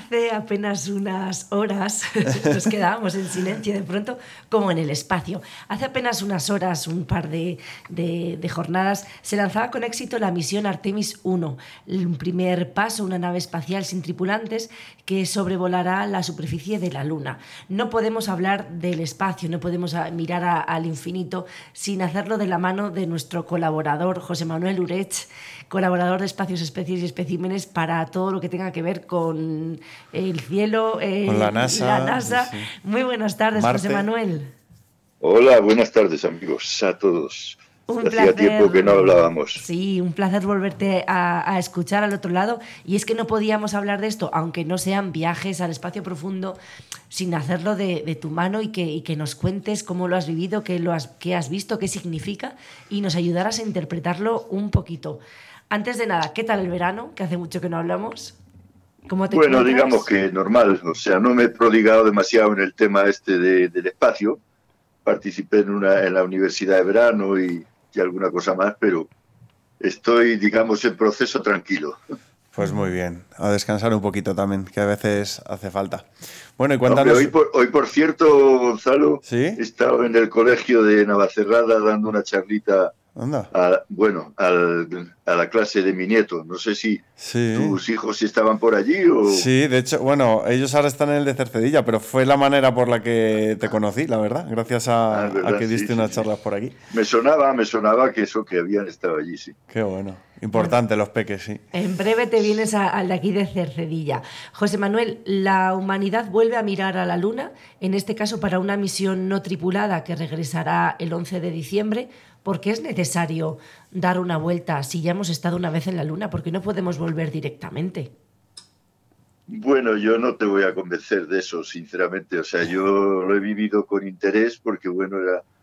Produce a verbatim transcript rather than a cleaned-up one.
Hace apenas unas horas nos quedábamos en silencio de pronto, como en el espacio. Hace apenas unas horas, un par de, de, de jornadas, se lanzaba con éxito la misión Artemis uno, un primer paso, una nave espacial sin tripulantes que sobrevolará la superficie de la Luna. No podemos hablar del espacio, no podemos mirar a, al infinito sin hacerlo de la mano de nuestro colaborador, José Manuel Urech, colaborador de Espacios, Especies y Especímenes para todo lo que tenga que ver con el cielo, eh, con la NASA. La NASA. Sí. Muy buenas tardes, Marte. José Manuel. Hola, buenas tardes, amigos, a todos. Un Hacía placer, tiempo que no hablábamos. Sí, un placer volverte a, a escuchar al otro lado. Y es que no podíamos hablar de esto, aunque no sean viajes al espacio profundo, sin hacerlo de, de tu mano y que, y que nos cuentes cómo lo has vivido, qué, lo has, qué has visto, qué significa y nos ayudaras a interpretarlo un poquito. Antes de nada, ¿qué tal el verano? Que hace mucho que no hablamos. ¿Cómo te bueno, encuentras? Digamos que normal. O sea, no me he prodigado demasiado en el tema este de, del espacio. Participé en, una, en la universidad de verano y, y alguna cosa más, pero estoy, digamos, en proceso tranquilo. Pues muy bien, a descansar un poquito también, que a veces hace falta. Bueno, y cuéntanos... Hombre, hoy, por, hoy, por cierto, Gonzalo, ¿Sí? he estado en el colegio de Navacerrada dando una charlita, Anda. a, bueno, al, a la clase de mi nieto. No sé si sí. tus hijos estaban por allí o... Sí, de hecho, bueno, ellos ahora están en el de Cercedilla, pero fue la manera por la que te conocí, la verdad, gracias a, ah, ¿verdad? a que diste sí, unas sí, charlas sí. por aquí. Me sonaba, me sonaba que eso, que habían estado allí, sí. Qué bueno. Importante los peques, sí. En breve te vienes a, al de aquí de Cercedilla. José Manuel, la humanidad vuelve a mirar a la Luna, en este caso para una misión no tripulada que regresará el once de diciembre. ¿Por qué es necesario dar una vuelta si ya hemos estado una vez en la Luna? ¿Por qué no podemos volver directamente? Bueno, yo no te voy a convencer de eso, sinceramente. O sea, yo lo he vivido con interés porque, bueno, era